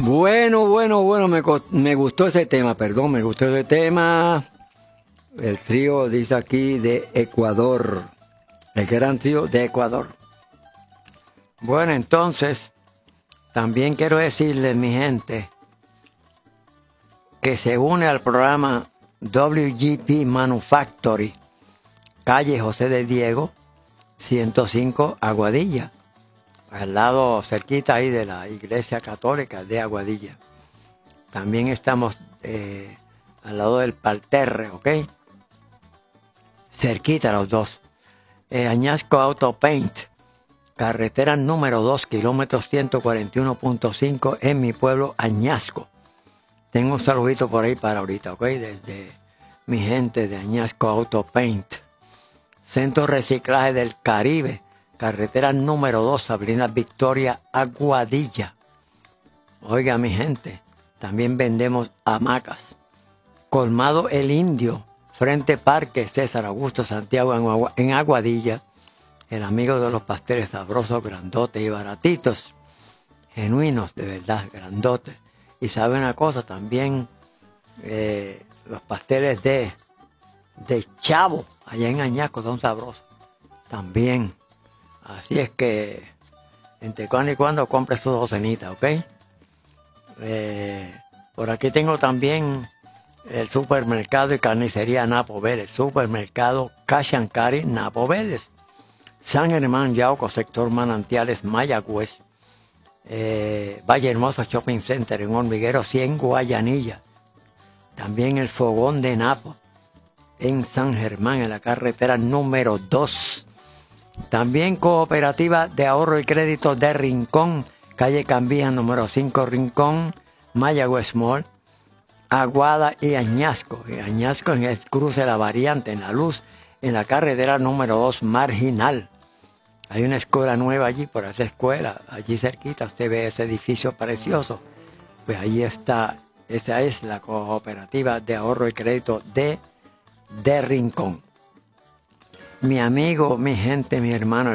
Bueno, me gustó ese tema, perdón, me gustó ese tema. El trío dice aquí de Ecuador, el gran trío de Ecuador. Bueno, entonces, también quiero decirles, mi gente, que se une al programa WGP Manufactory, calle José de Diego, 105, Aguadilla, al lado cerquita ahí de la Iglesia Católica de Aguadilla. También estamos al lado del Parterre, ¿ok? Cerquita los dos. Añasco Auto Paint, carretera número 2, kilómetros 141.5 en mi pueblo, Añasco. Tengo un saludito por ahí para ahorita, ¿ok? Desde mi gente de Añasco Auto Paint. Centro Reciclaje del Caribe, carretera número 2, Avenida Victoria, Aguadilla. Oiga, mi gente, también vendemos hamacas. Colmado El Indio, frente Parque César Augusto Santiago en Aguadilla. El amigo de los pasteles sabrosos, grandotes y baratitos. Genuinos, de verdad, grandotes. Y sabe una cosa, también los pasteles de Chavo, allá en Añasco, son sabrosos. También. Así es que, entre cuando y cuando, compre su docenita, ¿ok? Por aquí tengo también el supermercado y carnicería Napo Vélez. Supermercado Cash and Carry Napo Vélez. San Germán, Yauco, sector Manantiales, Mayagüez. Valle Hermoso Shopping Center en Hormiguero 100, Guayanilla. También el Fogón de Napo en San Germán, en la carretera número 2. También Cooperativa de Ahorro y Crédito de Rincón, calle Cambija número 5, Rincón, Mayagüez Mall, Aguada y Añasco. Añasco en el cruce de la variante, en la luz, en la carretera número 2, Marginal. Hay una escuela nueva allí, por esa escuela, allí cerquita, usted ve ese edificio precioso. Pues allí está, esa es la Cooperativa de Ahorro y Crédito de Rincón. Mi amigo, mi gente, mi hermano,